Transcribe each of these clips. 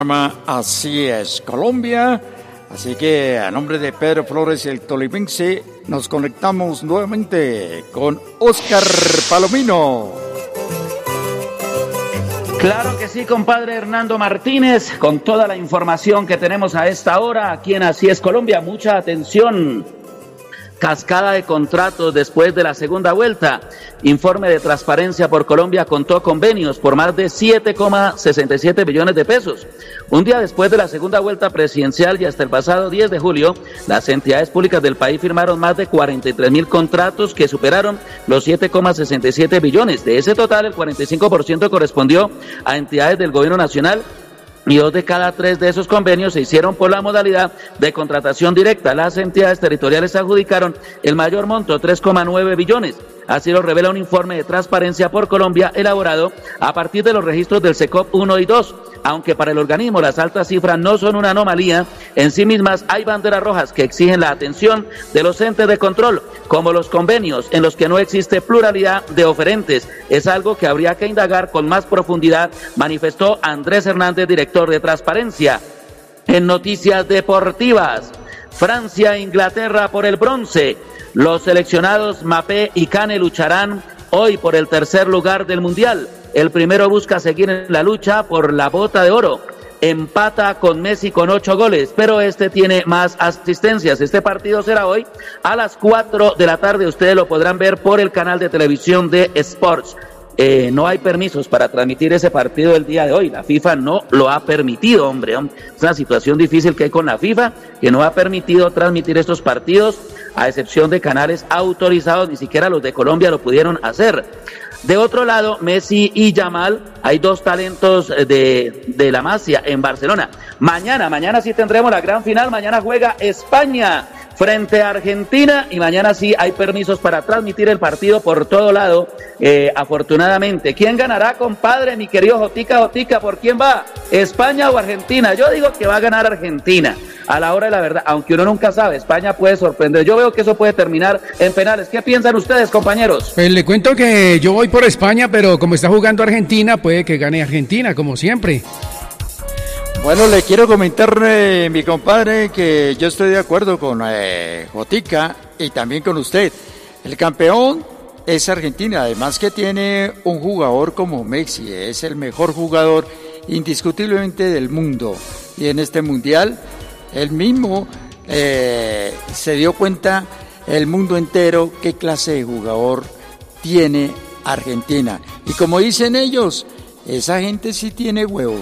Así es, Colombia. Así que a nombre de Pedro Flores, el tolimense, nos conectamos nuevamente con Oscar Palomino. Claro que sí, compadre Hernando Martínez, con toda la información que tenemos a esta hora aquí en Así es Colombia. Mucha atención. Cascada de contratos después de la segunda vuelta. Informe de Transparencia por Colombia contó convenios por más de 7,67 billones de pesos. Un día después de la segunda vuelta presidencial y hasta el pasado 10 de julio, las entidades públicas del país firmaron más de 43.000 contratos que superaron los 7,67 billones. De ese total, el 45% correspondió a entidades del gobierno nacional, y 2 de cada 3 de esos convenios se hicieron por la modalidad de contratación directa. Las entidades territoriales adjudicaron el mayor monto, 3,9 billones. Así lo revela un informe de Transparencia por Colombia elaborado a partir de los registros del SECOP 1 y 2. Aunque para el organismo las altas cifras no son una anomalía en sí mismas, hay banderas rojas que exigen la atención de los entes de control, como los convenios en los que no existe pluralidad de oferentes. Es algo que habría que indagar con más profundidad, manifestó Andrés Hernández, director de Transparencia. En noticias deportivas, Francia e Inglaterra por el bronce. Los seleccionados Mbappé y Kane lucharán hoy por el tercer lugar del Mundial. El primero busca seguir en la lucha por la bota de oro. Empata con Messi con 8 goles, pero este tiene más asistencias. Este partido será hoy a las 4 de la tarde. Ustedes lo podrán ver por el canal de televisión de Sports. No hay permisos para transmitir ese partido el día de hoy. La FIFA no lo ha permitido, hombre. Es una situación difícil que hay con la FIFA, que no ha permitido transmitir estos partidos, a excepción de canales autorizados. Ni siquiera los de Colombia lo pudieron hacer. De otro lado, Messi y Yamal, hay 2 talentos de la Masia en Barcelona. Mañana sí tendremos la gran final. Mañana juega España frente a Argentina y mañana sí hay permisos para transmitir el partido por todo lado, afortunadamente. ¿Quién ganará, compadre, mi querido Jotica? ¿Por quién va? ¿España o Argentina? Yo digo que va a ganar Argentina. A la hora de la verdad, aunque uno nunca sabe, España puede sorprender. Yo veo que eso puede terminar en penales. ¿Qué piensan ustedes, compañeros? Pues le cuento que yo voy por España, pero como está jugando Argentina, puede que gane Argentina, como siempre. Bueno, le quiero comentar, mi compadre, que yo estoy de acuerdo con Jotica y también con usted. El campeón es Argentina, además que tiene un jugador como Messi, es el mejor jugador indiscutiblemente del mundo. Y en este mundial, él mismo se dio cuenta, el mundo entero, qué clase de jugador tiene Argentina. Y como dicen ellos, esa gente sí tiene huevo.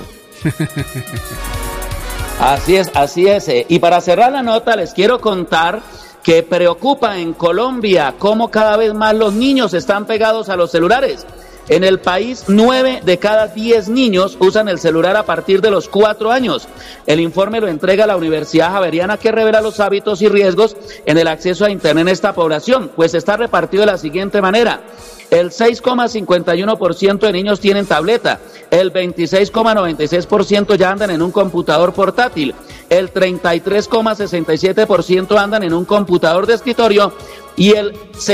Así es. Y para cerrar la nota, les quiero contar que preocupa en Colombia cómo cada vez más los niños están pegados a los celulares. En el país, 9 de cada 10 niños usan el celular a partir de los 4 años. El informe lo entrega la Universidad Javeriana, que revela los hábitos y riesgos en el acceso a Internet en esta población, pues está repartido de la siguiente manera. El 6,51% de niños tienen tableta, el 26,96% ya andan en un computador portátil, el 33,67% andan en un computador de escritorio y el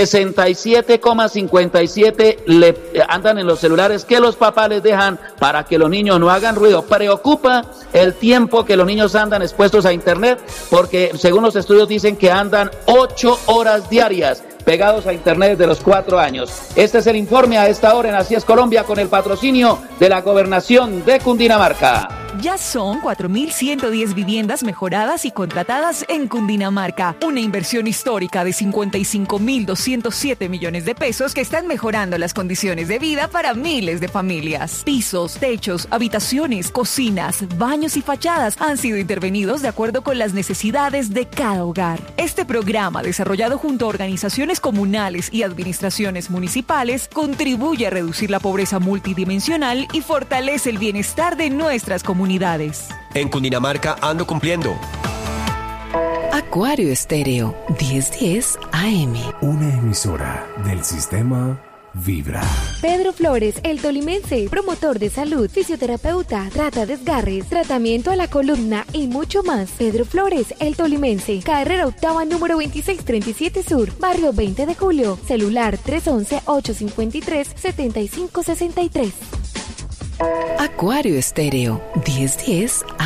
67,57% andan en los celulares que los papás les dejan para que los niños no hagan ruido. Preocupa el tiempo que los niños andan expuestos a Internet, porque según los estudios dicen que andan 8 horas diarias pegados a Internet desde los 4 años. Este es el informe a esta hora en Así es Colombia, con el patrocinio de la Gobernación de Cundinamarca. Ya son 4.110 viviendas mejoradas y contratadas en Cundinamarca. Una inversión histórica de 55.207 millones de pesos que están mejorando las condiciones de vida para miles de familias. Pisos, techos, habitaciones, cocinas, baños y fachadas han sido intervenidos de acuerdo con las necesidades de cada hogar. Este programa, desarrollado junto a organizaciones comunales y administraciones municipales, contribuye a reducir la pobreza multidimensional y fortalece el bienestar de nuestras comunidades. En Cundinamarca ando cumpliendo. Acuario Estéreo 1010 AM. Una emisora del sistema Vibra. Pedro Flores, el tolimense, promotor de salud, fisioterapeuta, trata desgarres, tratamiento a la columna y mucho más. Pedro Flores, el tolimense, carrera octava número 2637 Sur, barrio 20 de Julio, celular 311-853-7563. Acuario Estéreo 1010